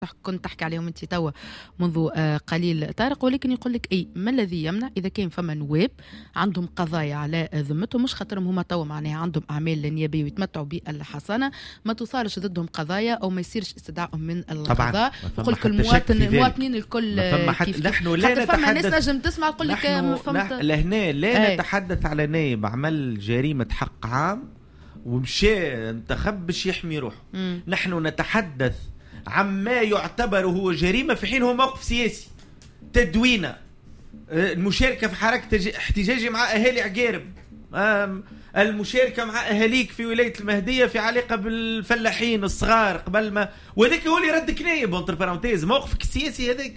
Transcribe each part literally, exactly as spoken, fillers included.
كنت تحكي عليهم انت توا منذ قليل طارق، ولكن يقول لك اي ما الذي يمنع اذا كان فما نواب عندهم قضايا على ذمتهم، مش خاطرهم هما توا معناها عندهم اعمال نيابيه ويتمتعوا بالحصانه، ما توصلش ضدهم قضايا او ما يصيرش استدعائهم من القضاء. يقول لك المواطن المواطنين الكل كيف نحن لا نتحدث، فما ناس نجم تسمع تقول لك ما فهمت لهنا لا ايه. نتحدث على نايب عمل جريمه حق عام ومشى انتخب باش يحمي روحه. مم. نحن نتحدث عما يعتبر هو جريمة في حين هو موقف سياسي، تدوينة، المشاركة في حركة احتجاجي مع أهالي عقارب، المشاركة مع أهاليك في ولاية المهدية في علاقة بالفلاحين الصغار قبل ما، وذاك هو اللي ردك نايب انتر بارونتيز موقفك السياسي هذاك.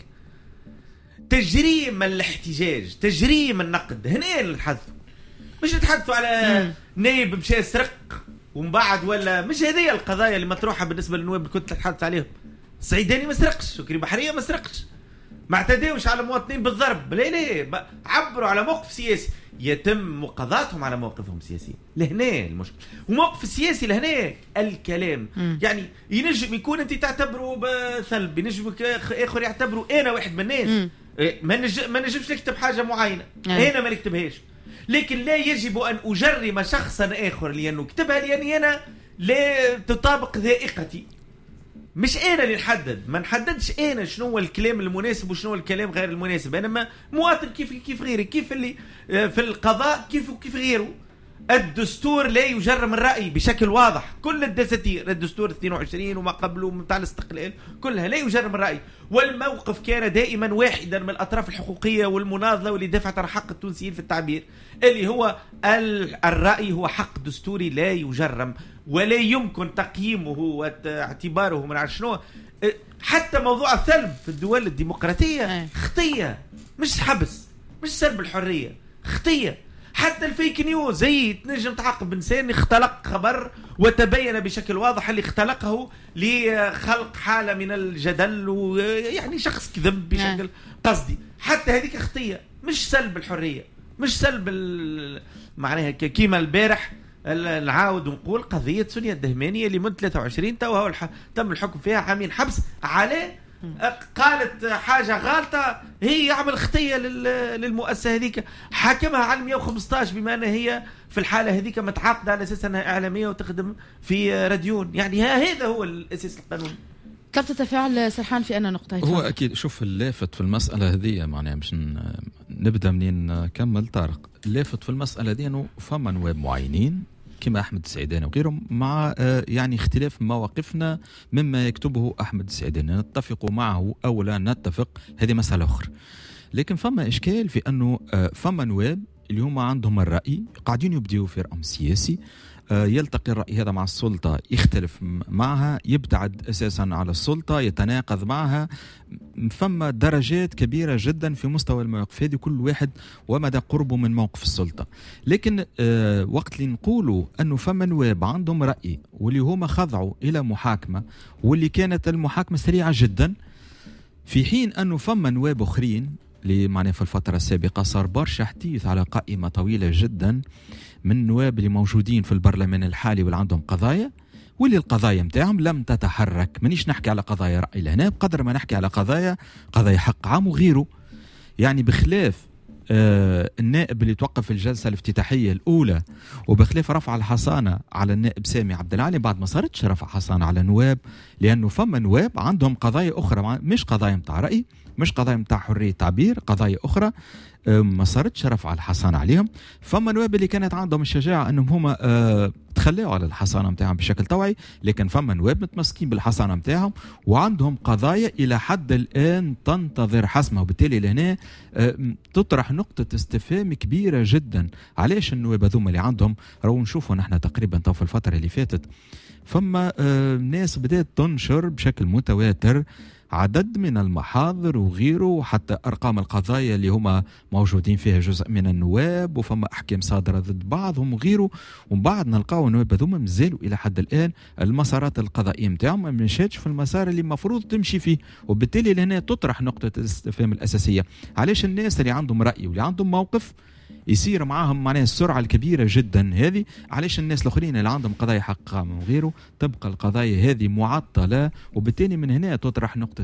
تجريم الاحتجاج، تجريم النقد، هنا اللي نتحدثوا، مش نتحدثوا على نايب مشى سرق ومن بعد ولا مش. هذه القضايا اللي مطروحه بالنسبه للنواب اللي كنت تتحدث عليهم. السعيداني ما سرقش، شكري بحريه ما سرقش، ما اعتداوش على المواطنين بالضرب، لا لا عبروا على موقف سياسي يتم مقاضاتهم على موقفهم السياسي. لهنا المشكله، وموقف السياسي لهنا الكلام. م. يعني ينجم يكون انت تعتبره بثلب، ينجم اخر يعتبره انا واحد من الناس ما نجم ما نجمش نكتب حاجه معينه، انا ما نكتبهاش، لكن لا يجب أن أجرم شخصا آخر لأنه كتبها لأني أنا لا تطابق ذائقتي. مش أنا اللي نحدد، ما نحددش أنا شنو هو الكلام المناسب وشنو هو الكلام غير المناسب. أنا مواطن كيف كيف غيري، كيف اللي في القضاء كيف وكيف غيره. الدستور لا يجرم الرأي بشكل واضح، كل الدساتير، الدستور اثنين وعشرين وما قبله متاع الاستقلال كلها لا يجرم الرأي، والموقف كان دائما واحدا من الأطراف الحقوقية والمناضلة واللي دفعت عن حق التونسيين في التعبير، اللي هو الرأي هو حق دستوري لا يجرم ولا يمكن تقييمه واعتباره من شنو. حتى موضوع الثلب في الدول الديمقراطية خطية، مش حبس، مش سلب الحرية، خطية. حتى الفيك نيوز زي تنجم تعاقب انسان اختلق خبر وتبين بشكل واضح اللي اختلقه لخلق حاله من الجدل ويعني شخص كذب بشكل قصدي، حتى هذيك خطيه، مش سلب الحريه، مش سلب معناها كيما البارح نعاود ونقول قضيه سونيا الدهمانيه اللي من ثلاثة وعشرين تو تم الحكم فيها عامين حبس على قالت حاجة غلطة، هي يعمل خطية للمؤسسة هذيك، حاكمها على مئة وخمسة عشر بما أنها هي في الحالة هذيك متعاقدة على أساس أنها إعلامية وتخدم في راديون. يعني هذا هو الأساس القانوني. كيف تتفاعل سرحان في أنا نقطة؟ هو أكيد شوف اللافت في المسألة هذه، معناها مش نبدأ منين نكمل طارق. اللافت في المسألة دي أنه فما نواب معينين كما أحمد السعيداني وغيرهم مع يعني اختلاف مواقفنا مما يكتبه أحمد السعيداني، نتفق معه أو لا نتفق، هذه مسألة أخرى. لكن فما إشكال في أنه فما نواب اللي هم عندهم الرأي قاعدين يبديوا في رأي سياسي، يلتقي الرأي هذا مع السلطة، يختلف معها، يبتعد أساسا على السلطة، يتناقض معها. فما درجات كبيرة جدا في مستوى المواقف هذه، كل واحد ومدى قربه من موقف السلطة. لكن آه وقت اللي نقولوا أنه فما نواب عندهم رأي واللي هم خضعوا إلى محاكمة واللي كانت المحاكمة سريعة جدا، في حين أنه فما نواب أخرين اللي معناه في الفترة السابقة صار برشا حديث على قائمة طويلة جدا من النواب اللي موجودين في البرلمان الحالي واللي عندهم قضايا، واللي القضايا متاعهم لم تتحرك. منيش نحكي على قضايا رأي لهنا بقدر ما نحكي على قضايا قضايا حق عام وغيره. يعني بخلاف آه النائب اللي توقف في الجلسة الافتتاحية الأولى، وبخلاف رفع الحصانة على النائب سامي عبد العالي، بعد ما صارتش رفع حصانة على نواب، لأنه فما نواب عندهم قضايا أخرى، مش قضايا متاع رأي، مش قضايا متاع حرية تعبير، قضايا أخرى ما صارتش رفع الحصانة عليهم. فما نواب اللي كانت عندهم الشجاعة أنهم هما أه تخلوا على الحصانة متاعهم بشكل طوعي، لكن فما نواب متمسكين بالحصانة متاعهم وعندهم قضايا إلى حد الآن تنتظر حسمها، وبالتالي لهنا أه تطرح نقطة استفهام كبيرة جدا. علاش النواب هذوما اللي عندهم راهو نشوفوا نحن تقريبا تو في الفترة اللي فاتت فما أه ناس بدأت تنشر بشكل متواتر عدد من المحاضر وغيره، وحتى أرقام القضايا اللي هما موجودين فيها جزء من النواب، وفما أحكام صادرة ضد بعضهم وغيره. ومن بعد نلقاو النواب هذوما مازالوا إلى حد الآن المسارات القضائية متاعهم ما مشاتش في المسار اللي المفروض تمشي فيه، وبالتالي لهنا تطرح نقطة الاستفهام الأساسية. علاش الناس اللي عندهم رأي واللي عندهم موقف يصير معاهم معناها السرعه الكبيره جدا هذه، علاش الناس الاخرين اللي عندهم قضايا حق عام وغيره تبقى القضايا هذه معطله، وبالتالي من هنا تطرح نقطه